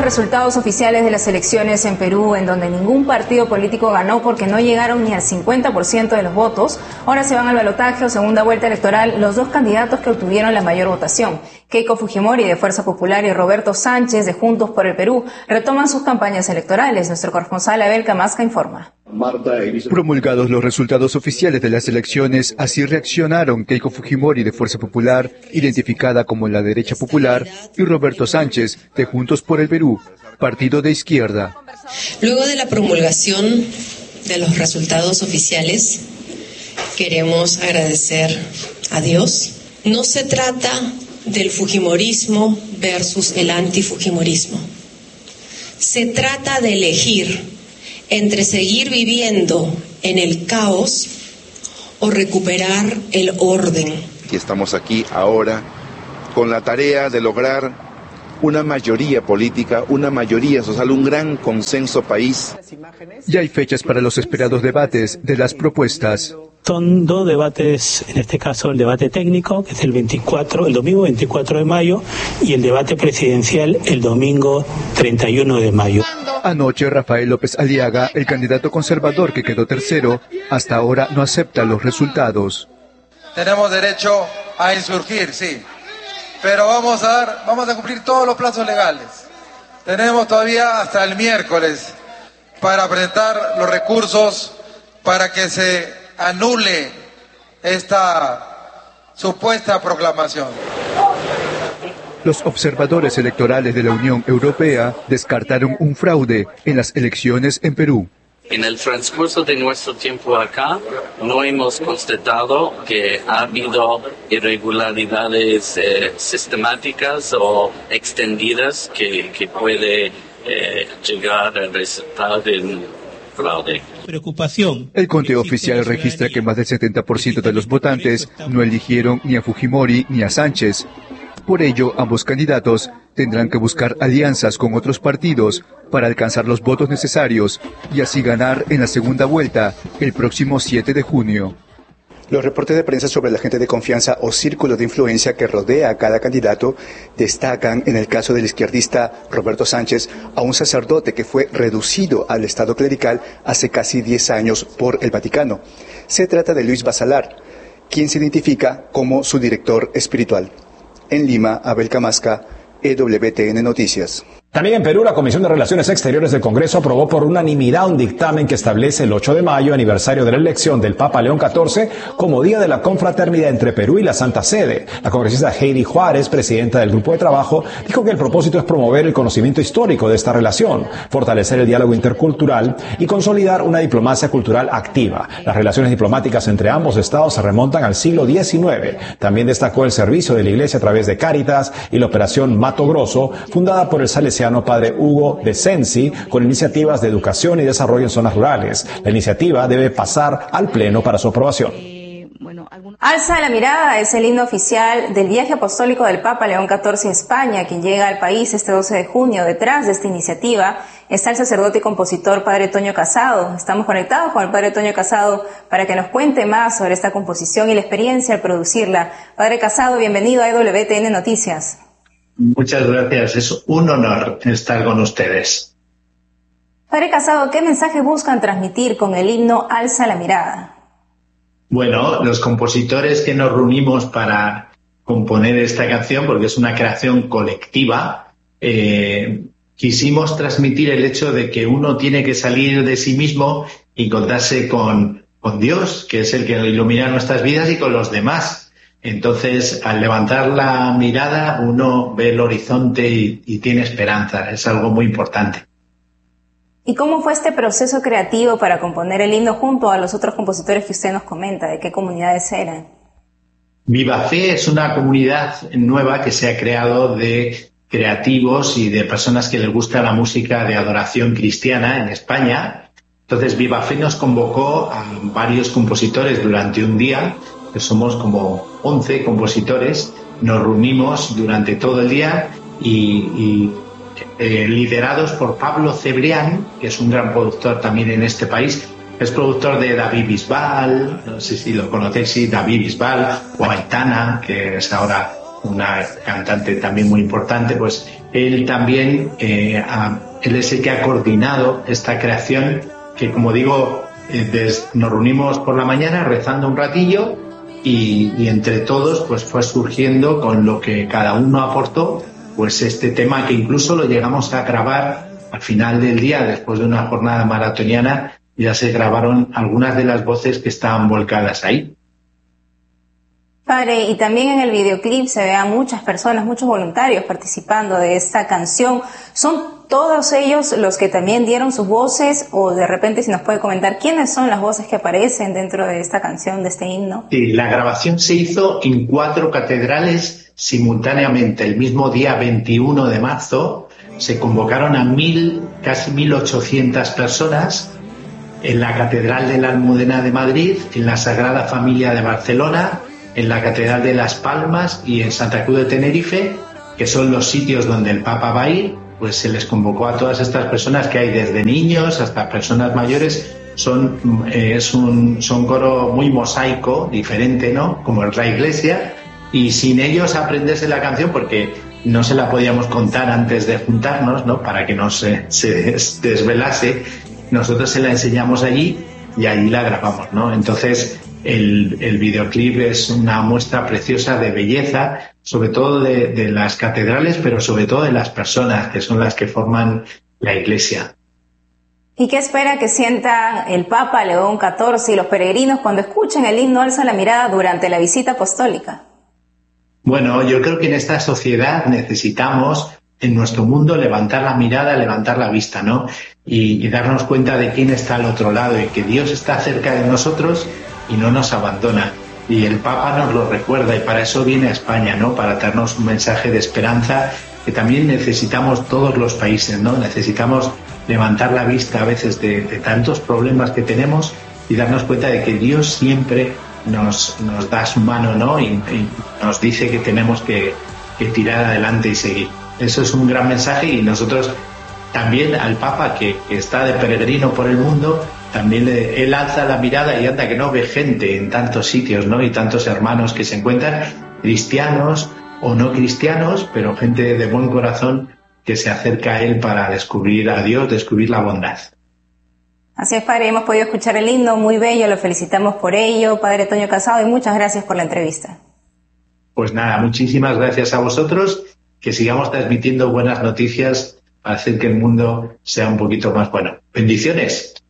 los resultados oficiales de las elecciones en Perú, en donde ningún partido político ganó porque no llegaron ni al 50% de los votos. Ahora se van al balotaje o segunda vuelta electoral los dos candidatos que obtuvieron la mayor votación. Keiko Fujimori, de Fuerza Popular, y Roberto Sánchez, de Juntos por el Perú, retoman sus campañas electorales. Nuestro corresponsal Abel Camasca informa. Promulgados los resultados oficiales de las elecciones, así reaccionaron Keiko Fujimori, de Fuerza Popular, identificada como la derecha popular, y Roberto Sánchez, de Juntos por el Perú, partido de izquierda. Luego de la promulgación de los resultados oficiales, queremos agradecer a Dios. No se trata del fujimorismo versus el antifujimorismo. Se trata de elegir entre seguir viviendo en el caos o recuperar el orden. Y estamos aquí ahora con la tarea de lograr una mayoría política, una mayoría social, un gran consenso país. Ya hay fechas para los esperados debates de las propuestas. Son dos debates, en este caso el debate técnico, que es el domingo 24 de mayo, y el debate presidencial el domingo 31 de mayo. Anoche, Rafael López Aliaga, el candidato conservador que quedó tercero, hasta ahora no acepta los resultados. Tenemos derecho a insurgir, sí, pero vamos a cumplir todos los plazos legales. Tenemos todavía hasta el miércoles para presentar los recursos para que se anule esta supuesta proclamación. Los observadores electorales de la Unión Europea descartaron un fraude en las elecciones en Perú. En el transcurso de nuestro tiempo acá, no hemos constatado que ha habido irregularidades sistemáticas o extendidas que puede llegar a resultar en fraude. Preocupación. El conteo oficial registra que más del 70% de los votantes no eligieron ni a Fujimori ni a Sánchez. Por ello, ambos candidatos tendrán que buscar alianzas con otros partidos para alcanzar los votos necesarios y así ganar en la segunda vuelta el próximo 7 de junio. Los reportes de prensa sobre la gente de confianza o círculo de influencia que rodea a cada candidato destacan, en el caso del izquierdista Roberto Sánchez, a un sacerdote que fue reducido al estado clerical hace casi 10 años por el Vaticano. Se trata de Luis Basalar, quien se identifica como su director espiritual. En Lima, Abel Camasca, EWTN Noticias. También en Perú, la Comisión de Relaciones Exteriores del Congreso aprobó por unanimidad un dictamen que establece el 8 de mayo, aniversario de la elección del Papa León XIV, como Día de la Confraternidad entre Perú y la Santa Sede. La congresista Heidi Juárez, presidenta del Grupo de Trabajo, dijo que el propósito es promover el conocimiento histórico de esta relación, fortalecer el diálogo intercultural y consolidar una diplomacia cultural activa. Las relaciones diplomáticas entre ambos estados se remontan al siglo XIX. También destacó el servicio de la Iglesia a través de Cáritas y la Operación Mato Grosso, fundada por el salesiano Padre Hugo de Sensi, con iniciativas de educación y desarrollo en zonas rurales. La iniciativa debe pasar al Pleno para su aprobación. Alza la mirada es el himno oficial del viaje apostólico del Papa León XIV a España, quien llega al país este 12 de junio. Detrás de esta iniciativa está el sacerdote y compositor Padre Toño Casado. Estamos conectados con el Padre Toño Casado para que nos cuente más sobre esta composición y la experiencia al producirla. Padre Casado, bienvenido a EWTN Noticias. Muchas gracias, es un honor estar con ustedes. Padre Casado, ¿qué mensaje buscan transmitir con el himno Alza la mirada? Bueno, los compositores que nos reunimos para componer esta canción, porque es una creación colectiva, quisimos transmitir el hecho de que uno tiene que salir de sí mismo y encontrarse con Dios, que es el que ilumina nuestras vidas, y con los demás. Entonces, al levantar la mirada, uno ve el horizonte y tiene esperanza. Es algo muy importante. ¿Y cómo fue este proceso creativo para componer el himno junto a los otros compositores que usted nos comenta? ¿De qué comunidades eran? Viva Fe es una comunidad nueva que se ha creado de creativos y de personas que les gusta la música de adoración cristiana en España. Entonces, Viva Fe nos convocó a varios compositores durante un día, que somos como 11 compositores, nos reunimos durante todo el día y liderados por Pablo Cebrián, que es un gran productor también en este país. Es productor de David Bisbal, no sé si lo conocéis, sí, David Bisbal, o Aitana, que es ahora una cantante también muy importante, pues él también, él es el que ha coordinado esta creación, que como digo, nos reunimos por la mañana rezando un ratillo y entre todos pues fue surgiendo con lo que cada uno aportó, pues este tema que incluso lo llegamos a grabar al final del día, después de una jornada maratoniana, ya se grabaron algunas de las voces que estaban volcadas ahí. Padre, y también en el videoclip se ve a muchas personas, muchos voluntarios participando de esta canción. ¿Son todos ellos los que también dieron sus voces? O de repente, si nos puede comentar, ¿quiénes son las voces que aparecen dentro de esta canción, de este himno? Sí, la grabación se hizo en 4 catedrales simultáneamente. El mismo día 21 de marzo se convocaron a casi 1.800 personas en la Catedral de la Almudena de Madrid, en la Sagrada Familia de Barcelona, en la Catedral de Las Palmas y en Santa Cruz de Tenerife, que son los sitios donde el Papa va a ir. Pues se les convocó a todas estas personas, que hay desde niños hasta personas mayores. Son coro muy mosaico, diferente, ¿no?, como es la Iglesia, y sin ellos aprenderse la canción, porque no se la podíamos contar antes de juntarnos, ¿no?, para que no se desvelase. Nosotros se la enseñamos allí y allí la grabamos, ¿no? Entonces el videoclip es una muestra preciosa de belleza, sobre todo de las catedrales, pero sobre todo de las personas que son las que forman la Iglesia. ¿Y qué espera que sienta el Papa León XIV y los peregrinos cuando escuchen el himno Alza la mirada durante la visita apostólica? Bueno, yo creo que en esta sociedad necesitamos, en nuestro mundo, levantar la mirada, levantar la vista, ¿no? Y darnos cuenta de quién está al otro lado y que Dios está cerca de nosotros y no nos abandona. Y el Papa nos lo recuerda, y para eso viene a España, ¿no?, para darnos un mensaje de esperanza que también necesitamos todos los países, ¿no? Necesitamos levantar la vista a veces de tantos problemas que tenemos y darnos cuenta de que Dios siempre nos da su mano, ¿no?, y nos dice que tenemos que tirar adelante y seguir. Eso es un gran mensaje, y nosotros también al Papa, que está de peregrino por el mundo, también él alza la mirada y anda que no ve gente en tantos sitios, ¿no?, y tantos hermanos que se encuentran, cristianos o no cristianos, pero gente de buen corazón que se acerca a él para descubrir a Dios, descubrir la bondad. Así es, Padre, hemos podido escuchar el himno, muy bello, lo felicitamos por ello, Padre Toño Casado, y muchas gracias por la entrevista. Pues nada, muchísimas gracias a vosotros, que sigamos transmitiendo buenas noticias para hacer que el mundo sea un poquito más bueno. Bendiciones.